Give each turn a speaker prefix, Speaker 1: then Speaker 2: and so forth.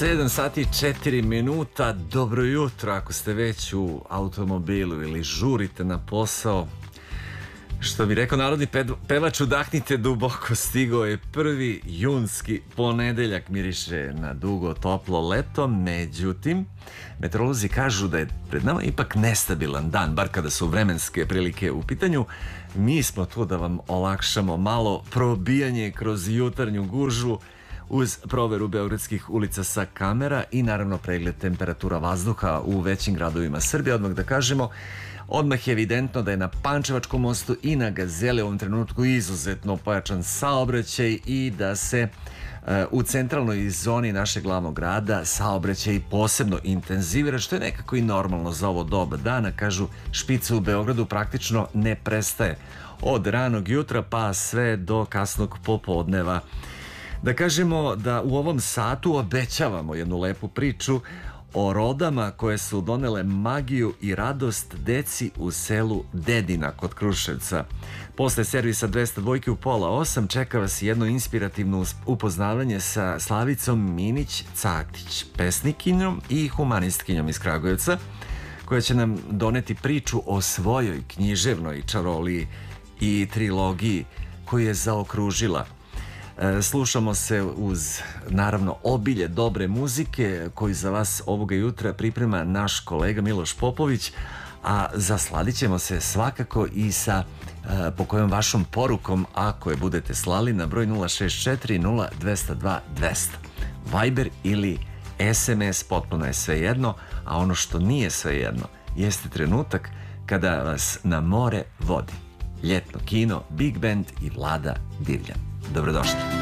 Speaker 1: 7 sati i 4 minuta. Dobro jutro ako ste već u automobilu ili žurite na posao. Što bi rekao narodni pevač, udahnite duboko, stigao je prvi junski ponedeljak, miriše na dugo toplo leto. Međutim, meteorolozi kažu da je pred nama ipak nestabilan dan, bar kada su vremenske prilike u pitanju. Mi smo tu da vam olakšamo malo probijanje kroz jutarnju gužvu uz proveru beogradskih ulica sa kamera i naravno pregled temperatura vazduha u većim gradovima Srbije. Odmah da kažemo, odmah je evidentno da je na Pančevačkom mostu i na Gazeli u ovom trenutku izuzetno pojačan saobraćaj i da se u centralnoj zoni našeg glavnog grada saobraćaj posebno intenzivira, što je nekako i normalno za ovo doba dana. Kažu, špica u Beogradu praktično ne prestaje od ranog jutra pa sve do kasnog popodneva. Da kažemo da u ovom satu obećavamo jednu lepu priču o rodama koje su donele magiju i radost deci u selu Dedina kod Kruševca. Posle servisa 202 u 7:30 čeka vas jedno inspirativno upoznavanje sa Slavicom Minić-Caktić, pesnikinjom i humanistkinjom iz Kragujevca, koja će nam doneti priču o svojoj književnoj čaroliji i trilogiji koju je zaokružila. Slušamo se uz, naravno, obilje dobre muzike koju za vas ovoga jutra priprema naš kolega Miloš Popović, a zasladit ćemo se svakako i sa po kojom vašom porukom, ako je budete slali, na broj 064 0202 200. Viber ili SMS, potpuno je svejedno, a ono što nije svejedno jeste trenutak kada vas na more vodi ljetno kino, Big Band i Vlada Divljan. Dobrodošli.